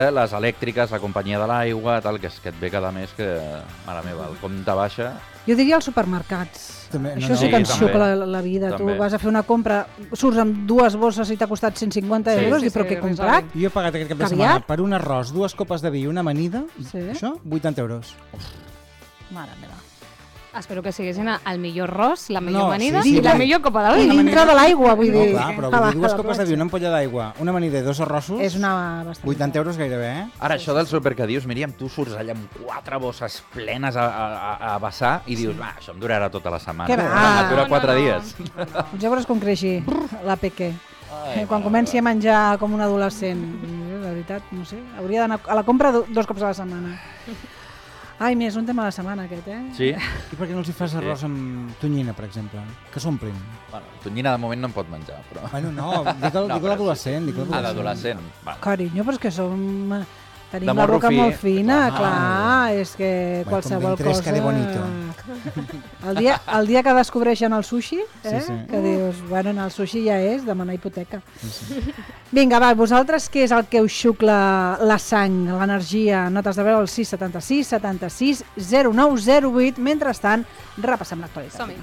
Les elèctriques, la companyia de l'aigua, tal, que et ve cada mes que, mare meva, el compte baixa. Jo diria els supermercats. També, Això sí que ens també. xucla la vida. També. Tu vas a fer una compra, surts amb 2 bosses i t'ha costat 150 euros, i però què he comprat? Jo he pagat aquest cap de Caviar? setmana per un arròs, 2 copes de vi i una amanida, Sí. això, 80 euros. Mare meva. Espero que siguessin el millor arròs, la millor No, amanida sí, i la millor copa de vi. I dintre de l'aigua, vull No, dir. clar, però vull dir, 2 copes de vi, una ampolla d'aigua, una amanida i 2 arrossos, És una bastant. 80 euros gairebé, eh? Ara, això del súper que dius, Míriam, tu surts allà amb 4 bosses plenes a vessar i dius, això em durarà tota la setmana. Què va? Em dura 4 dies. Ja veuràs com creixi la Peque. Quan comenci a menjar com un adolescent. La veritat, no sé, hauria d'anar a la compra 2 cops a la setmana. Ai, més un tema de la setmana aquest, Sí? I per què no els hi fas arròs amb tonyina, per exemple? Que s'omplin. Bueno, tonyina de moment no en pot menjar, però... Bueno, no, dic l'adolescent. d'adolescent. Carinyo, però és que som... Tenim De la morro boca fi. molt fina, Ah. clar, és que Bueno, qualsevol con 23 cosa... que de bonito. El dia que descobreixen el sushi, Sí. que dius, bueno, el sushi ja és demanar hipoteca. Sí. Vinga, va, vosaltres què és el que us xucla la sang, l'energia? Notes de veu al 676 76 0908. Mentrestant, repassem l'actualitat. Som-hi.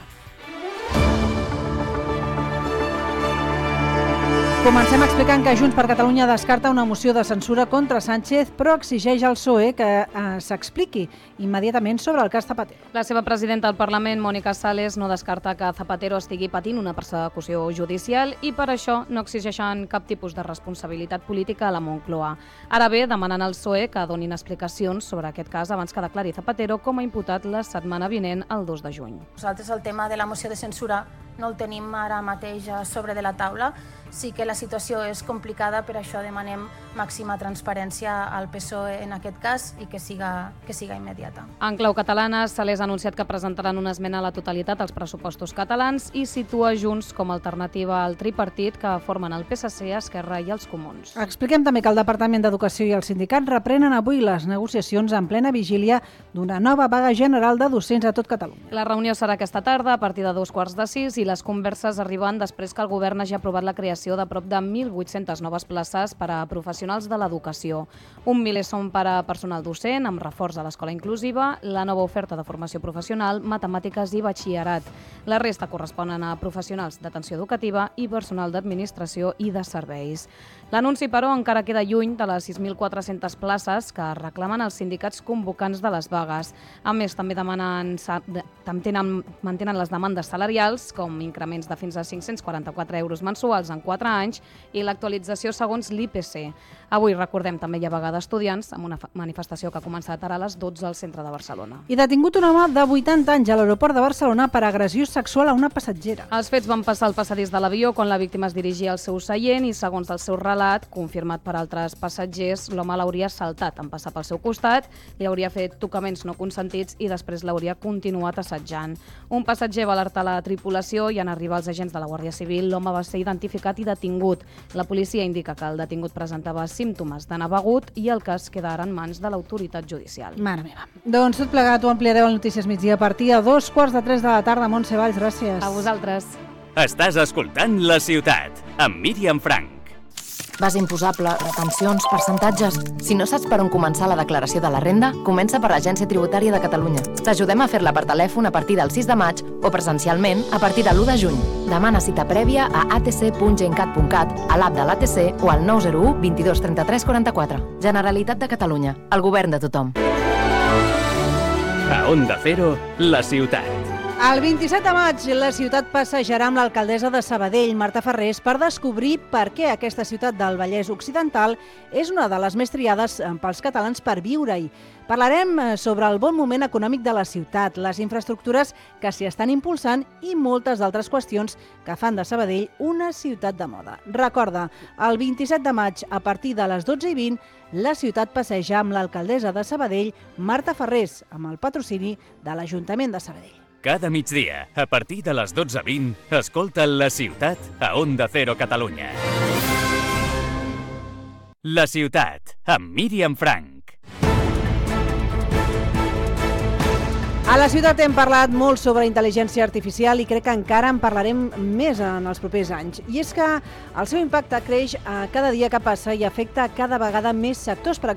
Comencem explicant que Junts per Catalunya descarta una moció de censura contra Sánchez, però exigeix al PSOE que s'expliqui immediatament sobre el cas Zapatero. La seva presidenta al Parlament, Mònica Sales, no descarta que Zapatero estigui patint una persecució judicial i per això no exigeixen cap tipus de responsabilitat política a la Moncloa. Ara bé, demanen al PSOE que donin explicacions sobre aquest cas abans que declari Zapatero com a imputat la setmana vinent, el 2 de juny. Nosaltres el tema de la moció de censura no el tenim ara mateix a sobre de la taula. Sí que la situació és complicada, per això demanem màxima transparència al PSOE en aquest cas i que siga immediata. En clau catalana, Sales ha anunciat que presentaran una esmena a la totalitat als pressupostos catalans i situa Junts com a alternativa al tripartit que formen el PSC, Esquerra i els Comuns. Expliquem també que el Departament d'Educació i el sindicat reprenen avui les negociacions en plena vigília d'una nova vaga general de docents a tot Catalunya. La reunió serà aquesta tarda a partir de 5:45 i les converses arriben després que el govern hagi aprovat la creació de prop de 1.800 noves places per a professionals de l'educació. 1 miler són per a personal docent, amb reforç a l'escola inclusiva, la nova oferta de formació professional, matemàtiques i batxillerat. La resta corresponen a professionals d'atenció educativa i personal d'administració i de serveis. L'anunci, però, encara queda lluny de les 6.400 places que reclamen els sindicats convocants de les vagues. A més, també mantenen les demandes salarials, com increments de fins a 544 euros mensuals en 4 anys i l'actualització segons l'IPC. Avui, recordem, també hi ha vaga d'estudiants amb una manifestació que ha començat ara a les 12 al centre de Barcelona. I detingut un home de 80 anys a l'aeroport de Barcelona per agressió sexual a una passatgera. Els fets van passar al passadís de l'avió quan la víctima es dirigia al seu seient i, segons el seu relat, confirmat per altres passatgers, l'home l'hauria saltat en passar pel seu costat, li hauria fet tocaments no consentits i després l'hauria continuat assetjant. Un passatger va alertar la tripulació i en arribar els agents de la Guàrdia Civil, l'home va ser identificat i detingut. La policia indica que el detingut presentava símptomes d'anar begut i el cas queda ara en mans de l'autoritat judicial. Mare meva. Doncs tot plegat ho ampliareu al Notícies Migdia a partir de 2:15 de la tarda. Montse Valls, gràcies. A vosaltres. Estàs escoltant La Ciutat, amb Míriam Frank. Base imposable, retencions, percentatges... Si no saps per on començar la declaració de la renda, comença per l'Agència Tributària de Catalunya. T'ajudem a fer-la per telèfon a partir del 6 de maig o presencialment a partir de l'1 de juny. Demana cita prèvia a atc.gencat.cat, a l'app de l'ATC o al 901 22 33 44. Generalitat de Catalunya, el govern de tothom. A Onda Cero, La Ciutat. El 27 de maig, la ciutat passejarà amb l'alcaldessa de Sabadell, Marta Ferrés, per descobrir per què aquesta ciutat del Vallès Occidental és una de les més triades pels catalans per viure-hi. Parlarem sobre el bon moment econòmic de la ciutat, les infraestructures que s'hi estan impulsant i moltes d'altres qüestions que fan de Sabadell una ciutat de moda. Recorda, el 27 de maig, a partir de les 12:20, la ciutat passeja amb l'alcaldessa de Sabadell, Marta Ferrés, amb el patrocini de l'Ajuntament de Sabadell. Cada migdia, a partir de les 12:20, escolta La Ciutat a Onda Cero Catalunya. La Ciutat, amb Míriam Frank. A la ciutat hem parlat molt sobre intel·ligència artificial i crec que encara en parlarem més en els propers anys. I és que el seu impacte creix cada dia que passa i afecta cada vegada més sectors. Per